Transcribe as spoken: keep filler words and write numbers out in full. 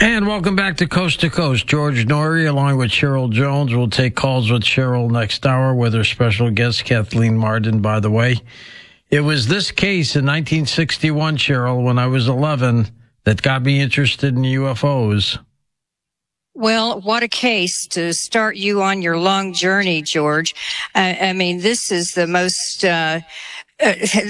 And welcome back to Coast to Coast. George Noory, along with Cheryl Jones. We'll take calls with Cheryl next hour with her special guest, Kathleen Marden, by the way. It was this case in nineteen sixty-one, Cheryl, when I was eleven, that got me interested in U F Os. Well, what a case to start you on your long journey, George. I, I mean, this is the most... Uh, Uh,